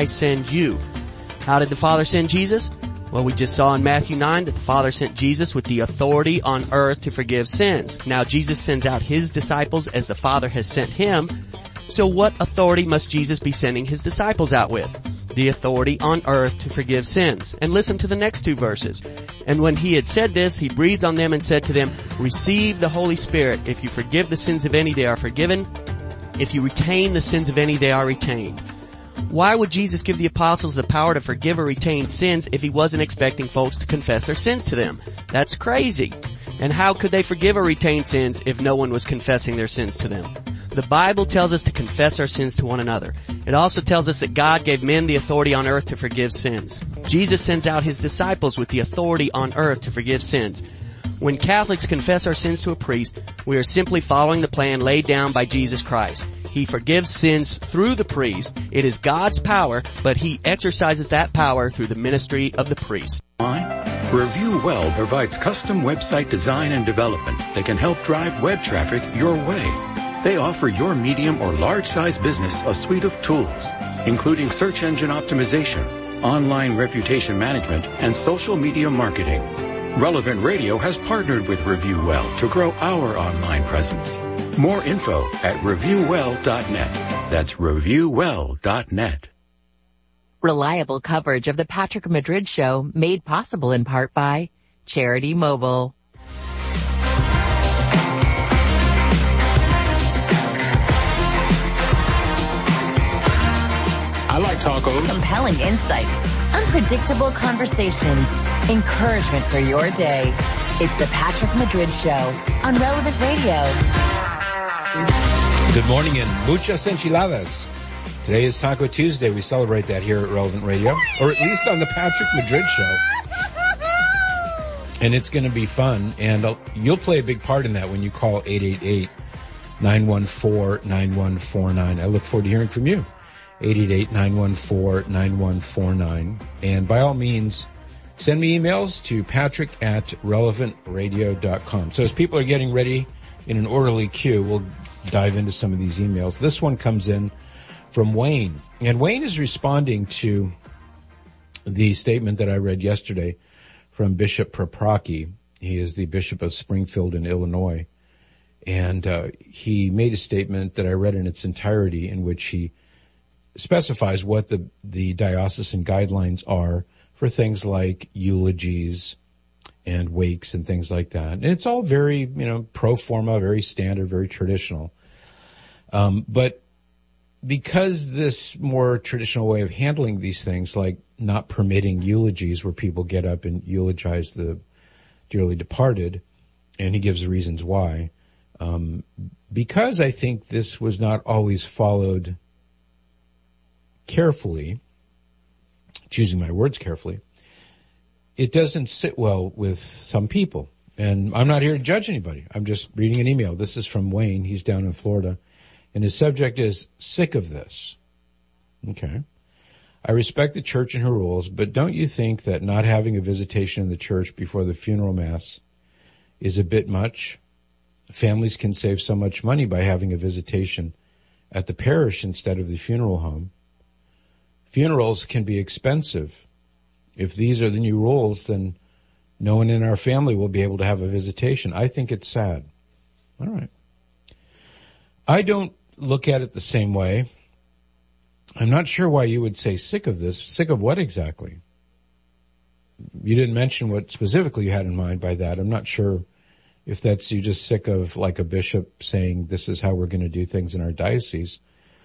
I send you. How did the Father send Jesus? Well, we just saw in Matthew 9 that the Father sent Jesus with the authority on earth to forgive sins. Now Jesus sends out his disciples as the Father has sent him. So what authority must Jesus be sending his disciples out with? The authority on earth to forgive sins. And listen to the next two verses. And when he had said this, he breathed on them and said to them, receive the Holy Spirit. If you forgive the sins of any, they are forgiven. If you retain the sins of any, they are retained. Why would Jesus give the apostles the power to forgive or retain sins if he wasn't expecting folks to confess their sins to them? That's crazy. And how could they forgive or retain sins if no one was confessing their sins to them? The Bible tells us to confess our sins to one another. It also tells us that God gave men the authority on earth to forgive sins. Jesus sends out his disciples with the authority on earth to forgive sins. When Catholics confess our sins to a priest, we are simply following the plan laid down by Jesus Christ. He forgives sins through the priest. It is God's power, but he exercises that power through the ministry of the priest. Review Well provides custom website design and development that can help drive web traffic your way. They offer your medium or large-size business a suite of tools, including search engine optimization, online reputation management, and social media marketing. Relevant Radio has partnered with Review Well to grow our online presence. More info at reviewwell.net. That's reviewwell.net. Reliable coverage of the Patrick Madrid Show made possible in part by Charity Mobile. I like tacos. Compelling insights, unpredictable conversations, encouragement for your day. It's the Patrick Madrid Show on Relevant Radio. Good morning and muchas enchiladas. Today is Taco Tuesday. We celebrate that here at Relevant Radio, or at least on the Patrick Madrid Show. And it's going to be fun, and you'll play a big part in that when you call 888-914-9149. I look forward to hearing from you. 888-914-9149. And by all means, send me emails to patrick@relevantradio.com. So as people are getting ready in an orderly queue, we'll dive into some of these emails. This one comes in from Wayne. And Wayne is responding to the statement that I read yesterday from Bishop Proprocki. He is the Bishop of Springfield in Illinois. And he made a statement that I read in its entirety in which he specifies what the diocesan guidelines are for things like eulogies and wakes and things like that. And it's all very, pro forma, very standard, very traditional. But because this more traditional way of handling these things, like not permitting eulogies where people get up and eulogize the dearly departed, and he gives the reasons why, because I think this was not always followed carefully, choosing my words carefully, it doesn't sit well with some people. And I'm not here to judge anybody. I'm just reading an email. This is from Wayne. He's down in Florida. And his subject is sick of this. Okay. I respect the church and her rules, but don't you think that not having a visitation in the church before the funeral mass is a bit much? Families can save so much money by having a visitation at the parish instead of the funeral home. Funerals can be expensive. If these are the new rules, then no one in our family will be able to have a visitation. I think it's sad. All right. I don't look at it the same way. I'm not sure why you would say sick of this. Sick of what exactly? You didn't mention what specifically you had in mind by that. I'm not sure if that's you just sick of like a bishop saying this is how we're going to do things in our diocese.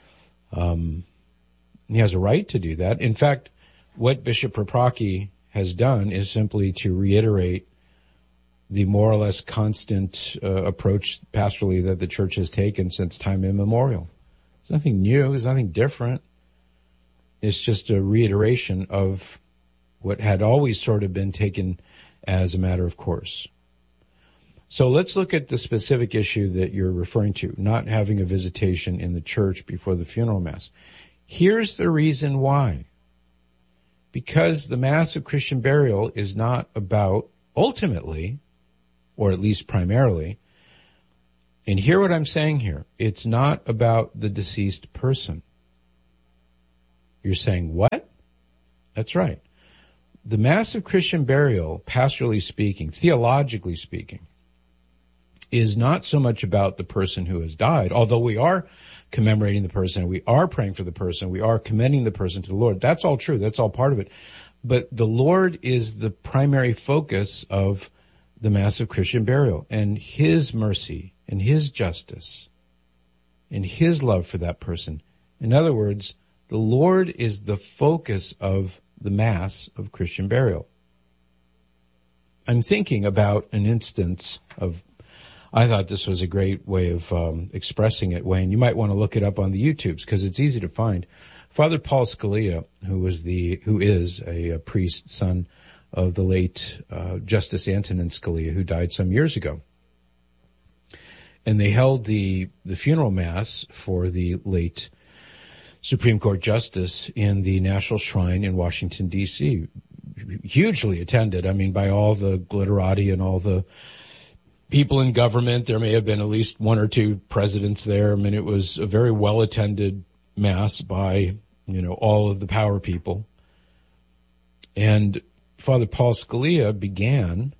He has a right to do that. In fact, what Bishop Proprocki has done is simply to reiterate the more or less constant approach pastorally that the church has taken since time immemorial. It's nothing new. It's nothing different. It's just a reiteration of what had always sort of been taken as a matter of course. So let's look at the specific issue that you're referring to, not having a visitation in the church before the funeral mass. Here's the reason why. Because the Mass of Christian Burial is not about, ultimately, or at least primarily, and hear what I'm saying here, it's not about the deceased person. You're saying, what? That's right. The Mass of Christian burial, pastorally speaking, theologically speaking, is not so much about the person who has died, although we are commemorating the person, we are praying for the person, we are commending the person to the Lord. That's all true. That's all part of it. But the Lord is the primary focus of the Mass of Christian burial, and His mercy and His justice and His love for that person. In other words, the Lord is the focus of the Mass of Christian burial. I'm thinking about an instance of, I thought this was a great way of expressing it, Wayne. You might want to look it up on the YouTubes because it's easy to find. Father Paul Scalia, who is a priest, son of the late Justice Antonin Scalia, who died some years ago. And they held the funeral mass for the late Supreme Court Justice in the National Shrine in Washington, D.C. Hugely attended. I mean, by all the glitterati and all the people in government. There may have been at least one or two presidents there. I mean, it was a very well-attended mass by, all of the power people. And Father Paul Scalia began,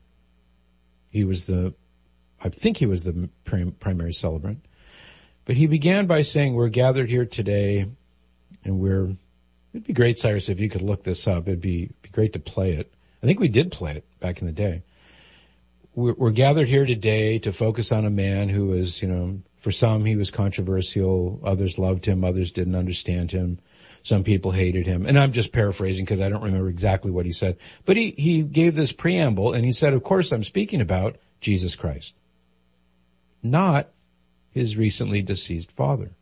I think he was the primary celebrant, but he began by saying, we're gathered here today, and it'd be great, Cyrus, if you could look this up. It'd be great to play it. I think we did play it back in the day. We're gathered here today to focus on a man who was, for some he was controversial, others loved him, others didn't understand him, some people hated him. And I'm just paraphrasing because I don't remember exactly what he said. But he gave this preamble and he said, of course I'm speaking about Jesus Christ, not his recently deceased father.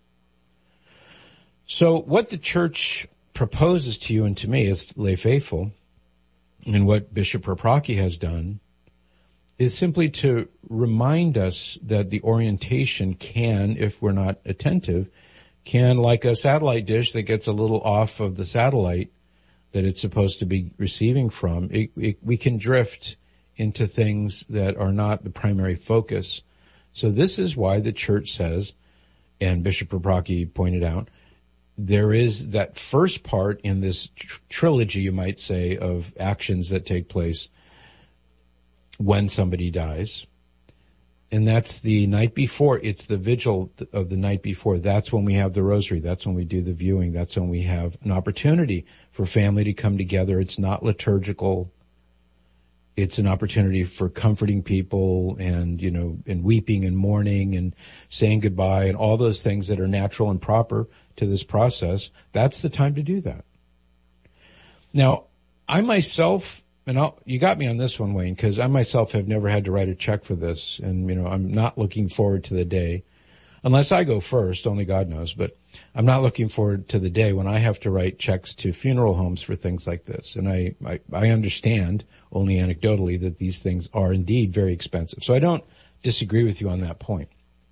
So what the church proposes to you and to me as lay faithful, and what Bishop Proprocki has done, is simply to remind us that the orientation can, if we're not attentive, can, like a satellite dish that gets a little off of the satellite that it's supposed to be receiving from, we can drift into things that are not the primary focus. So this is why the church says, and Bishop Proprocki pointed out, there is that first part in this trilogy, you might say, of actions that take place when somebody dies. And that's the night before. It's the vigil of the night before. That's when we have the rosary. That's when we do the viewing. That's when we have an opportunity for family to come together. It's not liturgical. It's an opportunity for comforting people and, and weeping and mourning and saying goodbye and all those things that are natural and proper to this process. That's the time to do that. Now, I myself, and you got me on this one, Wayne, because I myself have never had to write a check for this. And, I'm not looking forward to the day, unless I go first, only God knows, but I'm not looking forward to the day when I have to write checks to funeral homes for things like this. And I understand, only anecdotally, that these things are indeed very expensive. So I don't disagree with you on that point.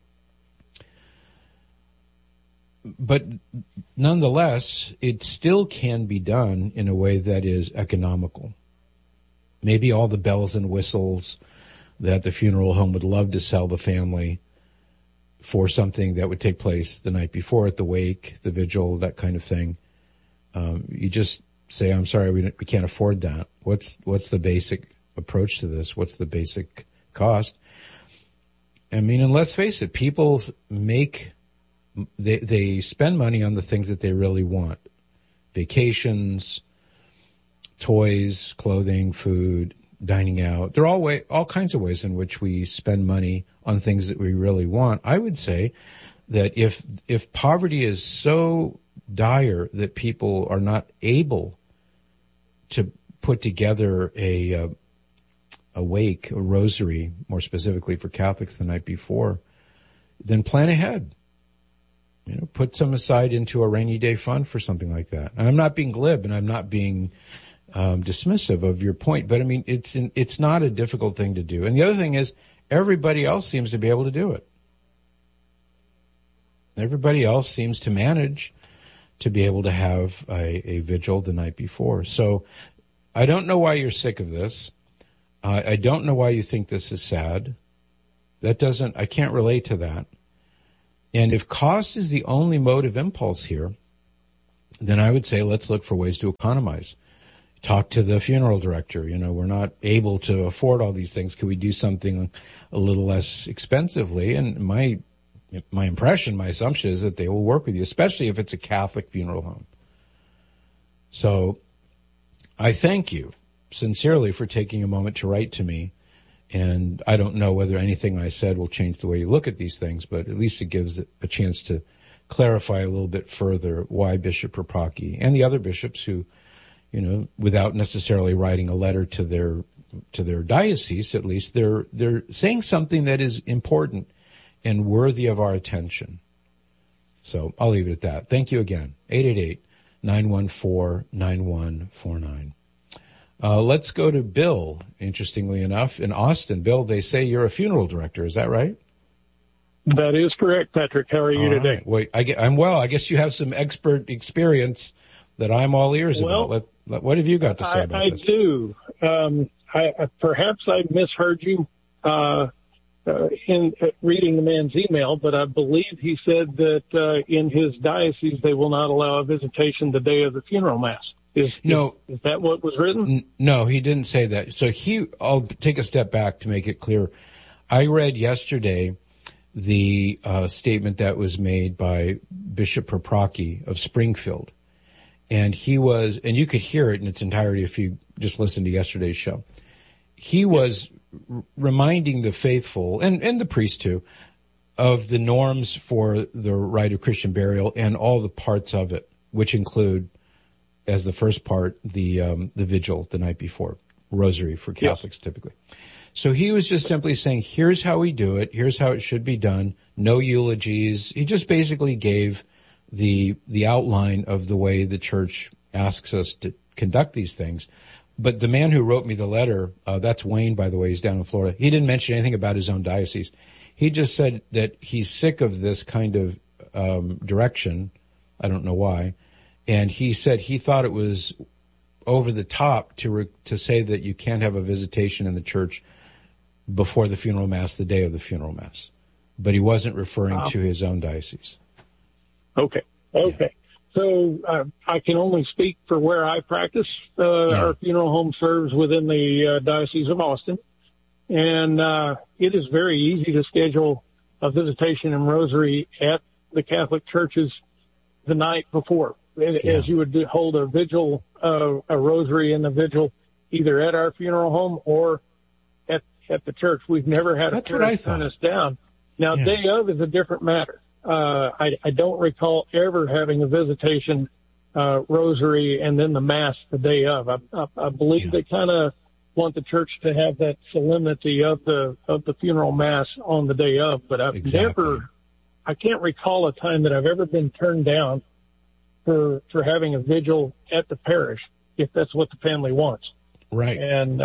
But nonetheless, it still can be done in a way that is economical. Maybe all the bells and whistles that the funeral home would love to sell the family for something that would take place the night before at the wake, the vigil, that kind of thing. You just say, I'm sorry, we can't afford that. What's the basic approach to this? What's the basic cost? I mean, and let's face it, people they spend money on the things that they really want. Vacations, toys, clothing, food, dining out. There are all kinds of ways in which we spend money on things that we really want. I would say that if poverty is so dire that people are not able to put together a wake, a rosary, more specifically for Catholics the night before, then plan ahead. Put some aside into a rainy day fund for something like that. And I'm not being glib and I'm not being dismissive of your point, but I mean, it's not a difficult thing to do. And the other thing is, everybody else seems to be able to do it. Everybody else seems to manage to be able to have a vigil the night before. So I don't know why you're sick of this. I don't know why you think this is sad. I can't relate to that. And if cost is the only motive impulse here, then I would say let's look for ways to economize. Talk to the funeral director. We're not able to afford all these things. Could we do something a little less expensively? And my impression, my assumption is that they will work with you, especially if it's a Catholic funeral home. So I thank you sincerely for taking a moment to write to me. And I don't know whether anything I said will change the way you look at these things, but at least it gives a chance to clarify a little bit further why Bishop Propaki and the other bishops who, without necessarily writing a letter to their diocese, at least they're saying something that is important and worthy of our attention. So I'll leave it at that. Thank you again. 888-914-9149. Let's go to Bill, interestingly enough, in Austin. Bill, they say you're a funeral director. Is that right? That is correct, Patrick. How are you today? Well, I'm well. I guess you have some expert experience that I'm all ears about. What have you got to say about this? I do. Perhaps I misheard you in reading the man's email, but I believe he said that in his diocese they will not allow a visitation the day of the funeral mass. Is that what was written? No, he didn't say that. So I'll take a step back to make it clear. I read yesterday the statement that was made by Bishop Propaki of Springfield. And and you could hear it in its entirety if you just listened to yesterday's show. He was reminding the faithful, and the priest too, of the norms for the rite of Christian burial and all the parts of it, which include, as the first part, the vigil the night before, rosary for Catholics typically. So he was just simply saying, here's how we do it, here's how it should be done, no eulogies. He just basically gave the outline of the way the church asks us to conduct these things. But the man who wrote me the letter, that's Wayne, by the way, he's down in Florida. He didn't mention anything about his own diocese. He just said that he's sick of this kind of direction. I don't know why. And he said he thought it was over the top to say that you can't have a visitation in the church before the funeral mass, the day of the funeral mass. But he wasn't referring to his own diocese. Okay. Yeah. So I can only speak for where I practice. Our funeral home serves within the Diocese of Austin. And it is very easy to schedule a visitation and rosary at the Catholic churches the night before. As you would hold a vigil, a rosary and a vigil either at our funeral home or at the church. We've never had a church turn us down. Now, day of is a different matter. I don't recall ever having a visitation, rosary and then the mass the day of. I believe they kind of want the church to have that solemnity of the funeral mass on the day of, but I can't recall a time that I've ever been turned down for having a vigil at the parish, if that's what the family wants. Right. And,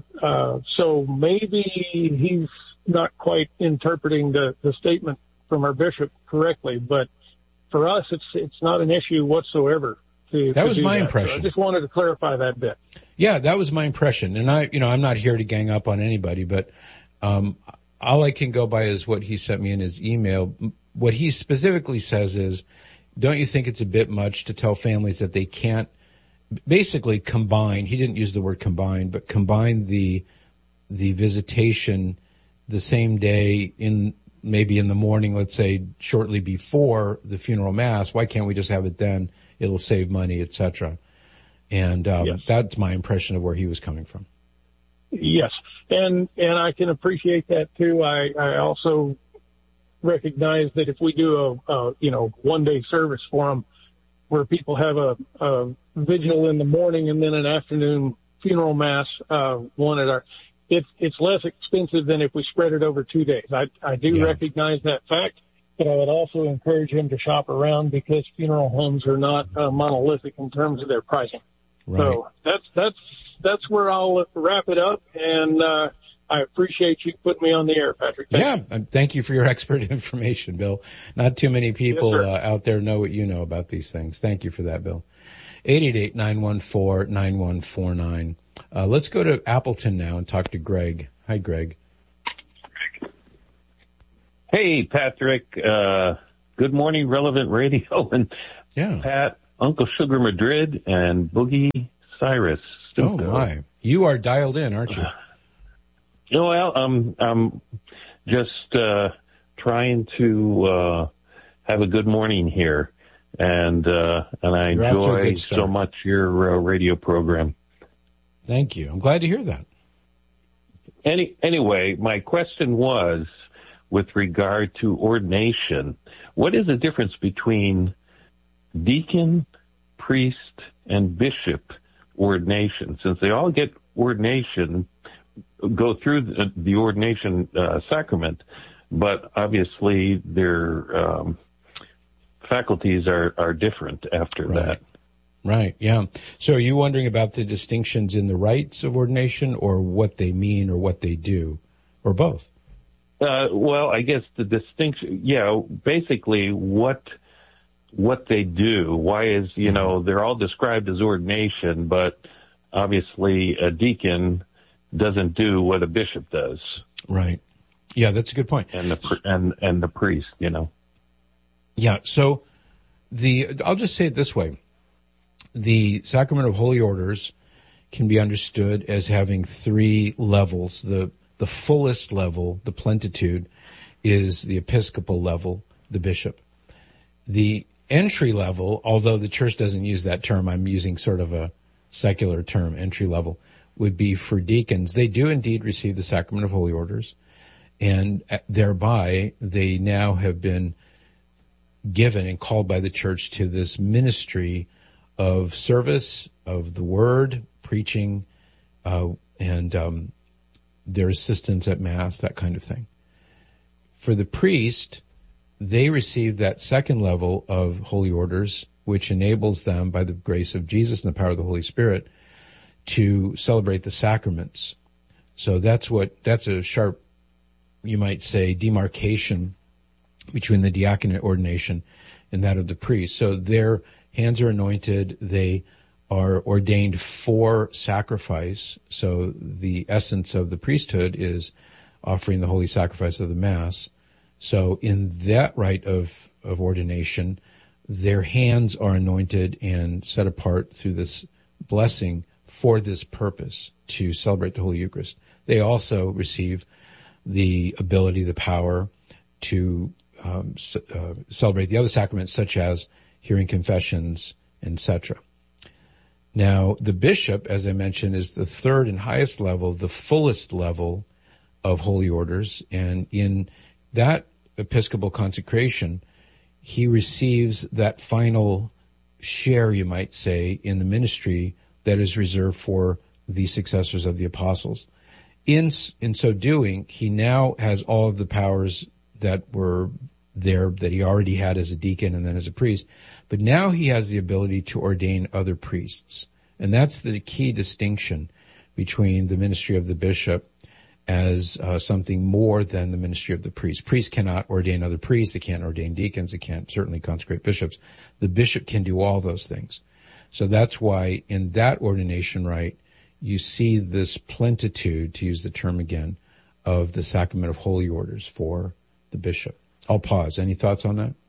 so maybe he's not quite interpreting the statement from our bishop correctly, but for us, it's not an issue whatsoever. That was my impression. So I just wanted to clarify that bit. Yeah, that was my impression. And I'm not here to gang up on anybody, but, all I can go by is what he sent me in his email. What he specifically says is, don't you think it's a bit much to tell families that they can't basically combine, he didn't use the word combine, but combine the visitation the same day maybe in the morning, let's say shortly before the funeral mass. Why can't we just have it then? It'll save money, etc. And that's my impression of where he was coming from. Yes, and I can appreciate that too. I also recognize that if we do a 1 day service for them, where people have a vigil in the morning and then an afternoon funeral mass, it's less expensive than if we spread it over 2 days. I do recognize that fact, but I would also encourage him to shop around because funeral homes are not monolithic in terms of their pricing. Right. So that's where I'll wrap it up, and I appreciate you putting me on the air, Patrick. Thank you for your expert information, Bill. Not too many people out there know what you know about these things. Thank you for that, Bill. 888-914-9149. Let's go to Appleton now and talk to Greg. Hi, Greg. Hey, Patrick. Good morning, Relevant Radio. And Pat, Uncle Sugar Madrid and Boogie Cyrus. Oh my. You are dialed in, aren't you? Well, I'm just trying to have a good morning here, and I enjoy so much your radio program. Thank you. I'm glad to hear that. Anyway, my question was with regard to ordination. What is the difference between deacon, priest, and bishop ordination? Since they all get ordination, go through the ordination sacrament, but obviously their faculties are different after that. Right, yeah. So are you wondering about the distinctions in the rites of ordination, or what they mean, or what they do, or both? Well, I guess the distinction, basically what they do. Why is, they're all described as ordination, but obviously a deacon doesn't do what a bishop does. Right. Yeah, that's a good point. And the priest, Yeah, so I'll just say it this way. The Sacrament of Holy Orders can be understood as having three levels. The fullest level, the plenitude, is the episcopal level, the bishop. The entry level, although the church doesn't use that term, I'm using sort of a secular term, entry level, would be for deacons. They do indeed receive the Sacrament of Holy Orders, and thereby they now have been given and called by the church to this ministry of service, of the word, preaching, and their assistance at Mass, that kind of thing. For the priest, they receive that second level of holy orders, which enables them, by the grace of Jesus and the power of the Holy Spirit, to celebrate the sacraments. So that's a sharp, you might say, demarcation between the diaconate ordination and that of the priest. So their hands are anointed. They are ordained for sacrifice. So the essence of the priesthood is offering the holy sacrifice of the Mass. So in that rite of ordination, their hands are anointed and set apart through this blessing for this purpose, to celebrate the Holy Eucharist. They also receive the ability, the power to celebrate the other sacraments, such as hearing confessions, etc. Now, the bishop, as I mentioned, is the third and highest level, the fullest level of holy orders. And in that episcopal consecration, he receives that final share, you might say, in the ministry that is reserved for the successors of the apostles. In so doing, he now has all of the powers that were there, that he already had as a deacon and then as a priest. But now he has the ability to ordain other priests. And that's the key distinction between the ministry of the bishop as something more than the ministry of the priest. Priests cannot ordain other priests. They can't ordain deacons. They can't certainly consecrate bishops. The bishop can do all those things. So that's why in that ordination rite, you see this plenitude, to use the term again, of the Sacrament of Holy Orders for the bishop. I'll pause. Any thoughts on that?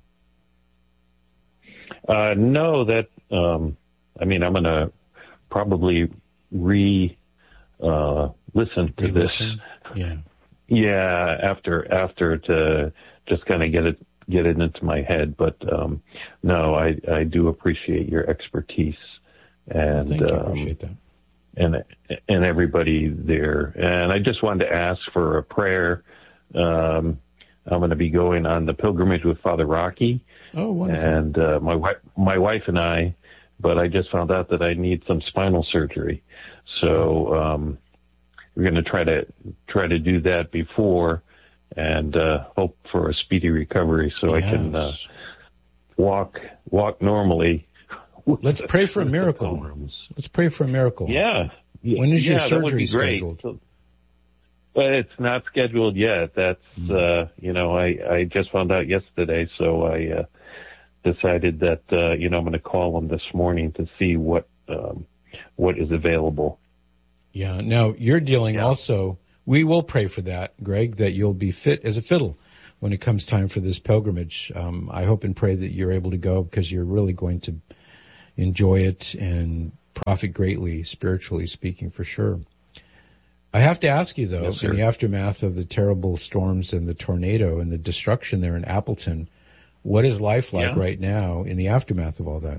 No, I'm going to probably listen to this. Yeah. Yeah, after to just kind of get it into my head. But no, I do appreciate your expertise, and thank you. I appreciate that. And everybody there. And I just wanted to ask for a prayer. I'm going to be going on the pilgrimage with Father Rocky. Oh, wonderful. And my wife and I, but I just found out that I need some spinal surgery. So we're going to try to do that before, and hope for a speedy recovery so yes. I can walk normally. Let's pray for a miracle. Let's pray for a miracle. Yeah. When is your surgery that would be great. scheduled? It's not scheduled yet. That's, I just found out yesterday, so I decided that, I'm going to call them this morning to see what is available. Yeah. Now, you're dealing also, we will pray for that, Greg, that you'll be fit as a fiddle when it comes time for this pilgrimage. I hope and pray that you're able to go, because you're really going to enjoy it and profit greatly, spiritually speaking, for sure. I have to ask you, though, Yes, sir. in the aftermath of the terrible storms and the tornado and the destruction there in Appleton, what is life like right now in the aftermath of all that?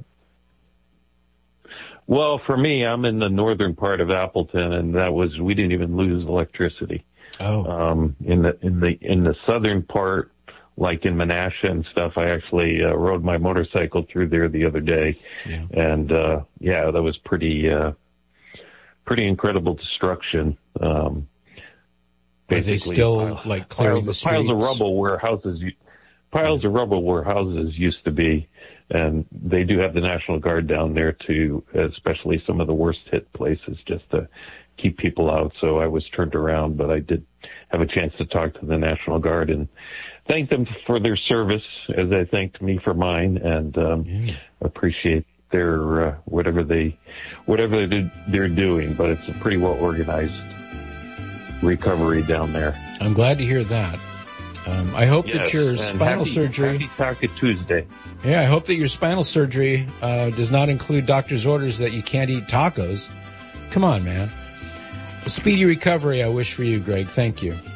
Well, for me, I'm in the northern part of Appleton, and we didn't even lose electricity. Oh. In the southern part, like in Menasha and stuff, I actually rode my motorcycle through there the other day, and that was pretty incredible destruction. Are they still clearing the streets? Piles of rubble where houses used to be, and they do have the National Guard down there too, especially some of the worst hit places, just to keep people out. So I was turned around, but I did have a chance to talk to the National Guard and thank them for their service as they thanked me for mine, and appreciate their whatever they're doing. But it's a pretty well organized recovery down there. I'm glad to hear that. I hope that your spinal surgery. Happy Taco Tuesday. Yeah, I hope that your spinal surgery does not include doctor's orders that you can't eat tacos. Come on, man. A speedy recovery I wish for you, Greg. Thank you.